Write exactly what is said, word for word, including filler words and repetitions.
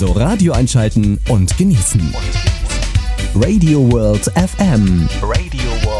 Also Radio einschalten und genießen. Radio World F M. Radio World.